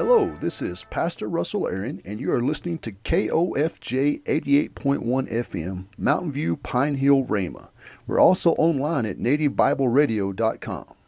Hello, this is Pastor Russell Aaron, and you are listening to KOFJ 88.1 FM, Mountain View, Pine Hill, Rhema. We're also online at nativebibeleradio.com.